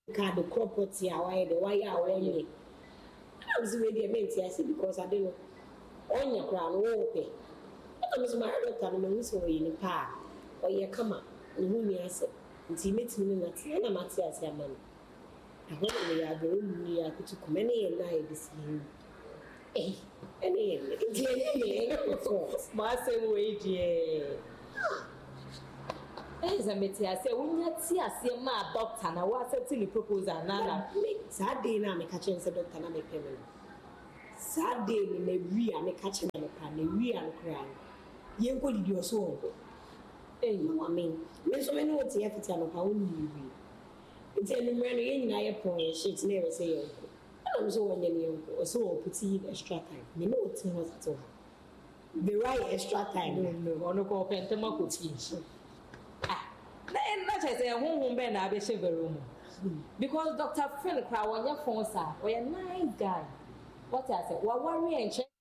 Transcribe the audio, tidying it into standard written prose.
card the property away the wire away. I was ready to say because I didn't on your crown open. I was my doctor and I was in the park or you come up and whom you said, intimate me not and I'm at your man. I went away at the room near to come any and I this year. Eh, any, my same way, dear. As a metia say, when you see a my doctor, and I was certainly proposal. Nana, Saturday, now me catching the doctor, and I make payment. Saturday, me me catching the pan, we are crying. You go to your soul. Eh, no, I mean, so many words you have to tell of how you it's a numeric in a point, she's never say, I'm so when you so put extra time. You know what was to her. The right extra time, no, no, go pen to my cookies. Then not as a home ben I be room. Because Dr. Philip Crow on your phone, sir, or a nice guy. What I said, well, worry and check.